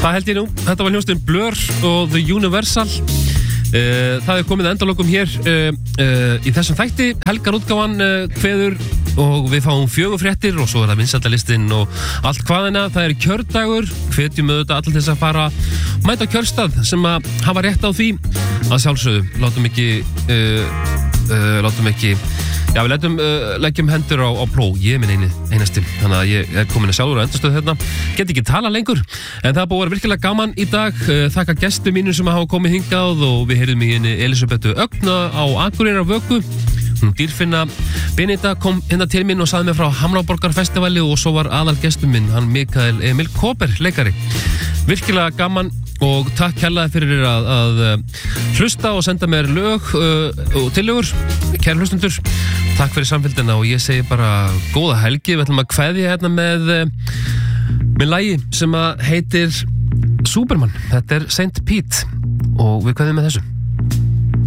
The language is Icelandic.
Það held ég nú, þetta var hljómsveitin Blur og The Universal. Það komið endalokum hér í þessum þætti. Helgarútgáfan kveður og við fáum 4 fréttir og svo það vinsældalistinn og allt hvaðina. Það kjördagur, hvetjum auðvitað allir til þess að fara mæta á kjörstað sem að hafa rétt á því. Að sjálfsögðu, við leggjum hendur á plóg. Ég minn einasti, þannig að ég komin að sjálfur á endurstöð hérna. Get ekki tala lengur, en það búið að vera virkilega gaman í dag. Þakka gestum mínum sem hafa komið hingað og við heyrðum í henni Elísabetu Ögna á Akureyrarvöku. Hún Dýrfinna Benita kom hérna til mín og sagði mér frá Hamraborgarfestivali og svo var aðalgestur minn, hann Mikael Emil Kóper, leikari. Virkilega gaman og takk kærlega fyrir að hlusta og senda mér lög og tillögur, kæru hlustundur. Takk fyrir samfélgina og ég segi bara góða helgi. Við ætlum að kveðja hérna með lagi sem heitir Superman. Þetta Saint Pete og við kveðjum með þessu.